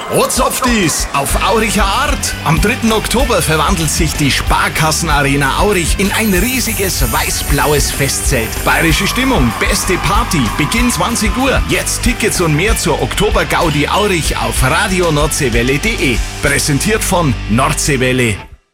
Ortsoptis auf Auricher Art. Am 3. Oktober verwandelt sich die Sparkassenarena Aurich in ein riesiges weiß-blaues Festzelt. Bayerische Stimmung, beste Party, Beginn 20 Uhr. Jetzt Tickets und mehr zur Oktober-Gaudi Aurich auf radionordseewelle.de. Präsentiert von Nordseewelle.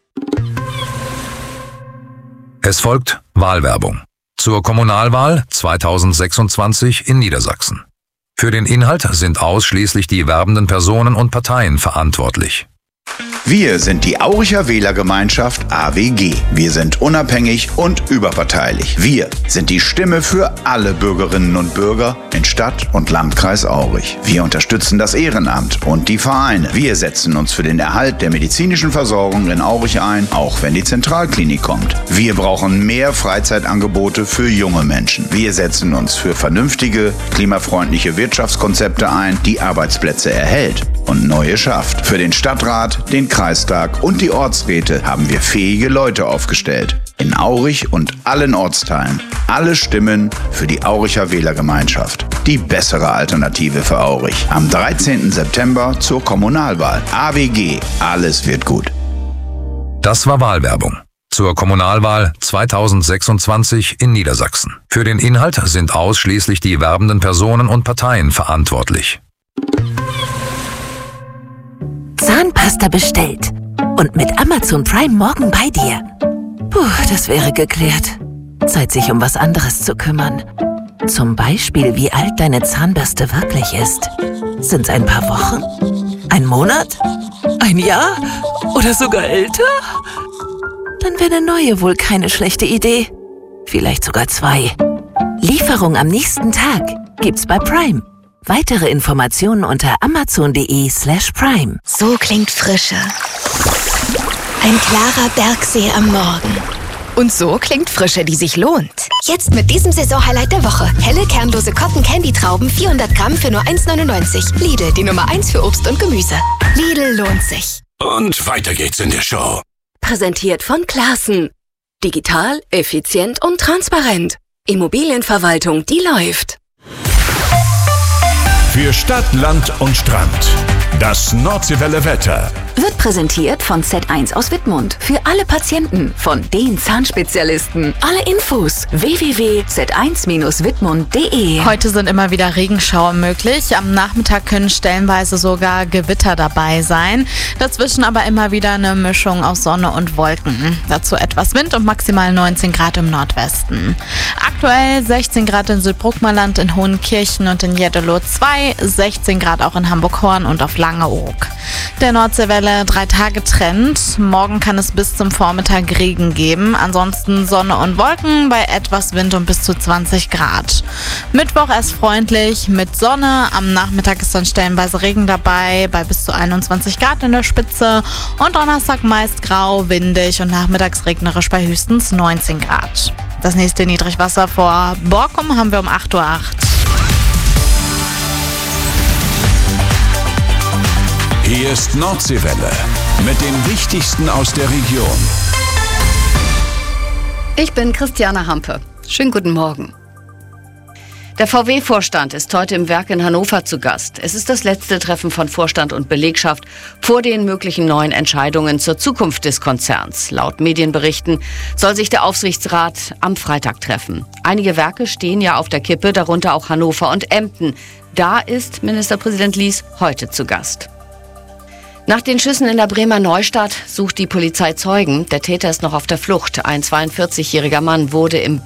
Es folgt Wahlwerbung zur Kommunalwahl 2026 in Niedersachsen. Für den Inhalt sind ausschließlich die werbenden Personen und Parteien verantwortlich. Wir sind die Auricher Wählergemeinschaft AWG. Wir sind unabhängig und überparteilich. Wir sind die Stimme für alle Bürgerinnen und Bürger in Stadt und Landkreis Aurich. Wir unterstützen das Ehrenamt und die Vereine. Wir setzen uns für den Erhalt der medizinischen Versorgung in Aurich ein, auch wenn die Zentralklinik kommt. Wir brauchen mehr Freizeitangebote für junge Menschen. Wir setzen uns für vernünftige, klimafreundliche Wirtschaftskonzepte ein, die Arbeitsplätze erhält und neue schafft. Für den Stadtrat, den Kreistag und die Ortsräte haben wir fähige Leute aufgestellt. In Aurich und allen Ortsteilen. Alle Stimmen für die Auricher Wählergemeinschaft. Die bessere Alternative für Aurich. Am 13. September zur Kommunalwahl. AWG. Alles wird gut. Das war Wahlwerbung zur Kommunalwahl 2026 in Niedersachsen. Für den Inhalt sind ausschließlich die werbenden Personen und Parteien verantwortlich. Zahnpasta bestellt und mit Amazon Prime morgen bei dir. Puh, das wäre geklärt. Zeit, sich um was anderes zu kümmern. Zum Beispiel, wie alt deine Zahnbürste wirklich ist. Sind's ein paar Wochen? Ein Monat? Ein Jahr? Oder sogar älter? Dann wäre eine neue wohl keine schlechte Idee. Vielleicht sogar 2. Lieferung am nächsten Tag gibt's bei Prime. Weitere Informationen unter amazon.de/prime. So klingt Frische. Ein klarer Bergsee am Morgen. Und so klingt Frische, die sich lohnt. Jetzt mit diesem Saisonhighlight der Woche. Helle, kernlose Cotton-Candy-Trauben, 400 Gramm für nur 1,99. Lidl, die Nummer 1 für Obst und Gemüse. Lidl lohnt sich. Und weiter geht's in der Show. Präsentiert von Classen. Digital, effizient und transparent. Immobilienverwaltung, die läuft. Für Stadt, Land und Strand. Das Nordseewelle Wetter. Wird präsentiert von Z1 aus Wittmund. Für alle Patienten von den Zahnspezialisten. Alle Infos www.z1-wittmund.de. Heute sind immer wieder Regenschauer möglich. Am Nachmittag können stellenweise sogar Gewitter dabei sein. Dazwischen aber immer wieder eine Mischung aus Sonne und Wolken. Dazu etwas Wind und maximal 19 Grad im Nordwesten. Aktuell 16 Grad in Südbruckmerland, in Hohenkirchen und in Jeddelo 2, 16 Grad auch in Hamburg-Horn und auf Langeoog. Der Nordseewelle 3 Tage Trend. Morgen kann es bis zum Vormittag Regen geben. Ansonsten Sonne und Wolken bei etwas Wind und bis zu 20 Grad. Mittwoch erst freundlich mit Sonne. Am Nachmittag ist dann stellenweise Regen dabei bei bis zu 21 Grad in der Spitze. Und Donnerstag meist grau, windig und nachmittags regnerisch bei höchstens 19 Grad. Das nächste Niedrigwasser vor Borkum haben wir um 8:08 Uhr. Hier ist Nordseewelle mit dem Wichtigsten aus der Region. Ich bin Christiane Hampe. Schönen guten Morgen. Der VW-Vorstand ist heute im Werk in Hannover zu Gast. Es ist das letzte Treffen von Vorstand und Belegschaft vor den möglichen neuen Entscheidungen zur Zukunft des Konzerns. Laut Medienberichten soll sich der Aufsichtsrat am Freitag treffen. Einige Werke stehen ja auf der Kippe, darunter auch Hannover und Emden. Da ist Ministerpräsident Lies heute zu Gast. Nach den Schüssen in der Bremer Neustadt sucht die Polizei Zeugen. Der Täter ist noch auf der Flucht. Ein 42-jähriger Mann wurde im